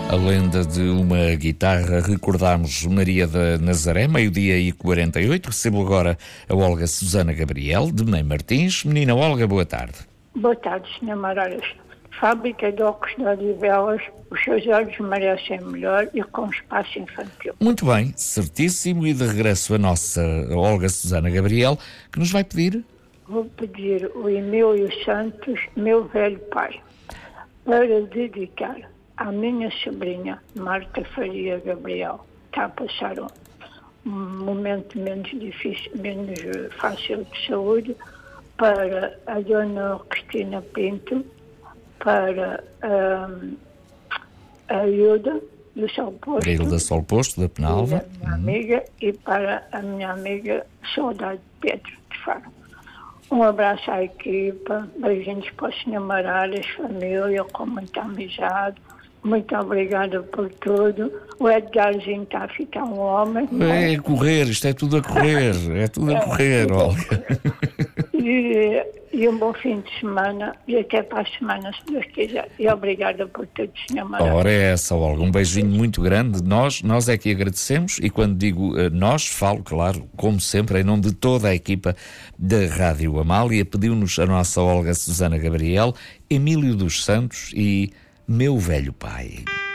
A lenda de uma guitarra. Recordámos Maria da Nazaré, 12h48. Recebo agora a Olga Susana Gabriel, de Mãe Martins. Menina Olga, boa tarde. Boa tarde, Sr. Moraes. Fábrica de óculos de Odivelas, os seus olhos merecem melhor e com espaço infantil. Muito bem, certíssimo. E de regresso a nossa Olga Susana Gabriel, que nos vai pedir? Vou pedir o Emílio Santos, meu velho pai, para dedicar à minha sobrinha, Marta Faria Gabriel. Está a passar um momento menos difícil, menos fácil de saúde, para a dona Cristina Pinto, para a Hilda do Sol Posto. A Hilda Sol Posto, da Penalva. A minha amiga, e para a minha amiga Saudade Pedro de Faro. Um abraço à equipa, beijinhos para o Sr. Moraes, família, com muita amizade. Muito obrigada por tudo. O Edgarzinho está a ficar um homem. É a correr, isto é tudo a correr. É tudo a correr, Olga. E um bom fim de semana e até para a semana, se Deus quiser. E obrigada por tudo, Sr. Moraes. Ora, é essa, Olga. Um beijinho muito grande. Nós é que agradecemos, e quando digo nós, falo, claro, como sempre, em nome de toda a equipa da Rádio Amália. Pediu-nos a nossa Olga Susana Gabriel, Emílio dos Santos e Meu Velho Pai.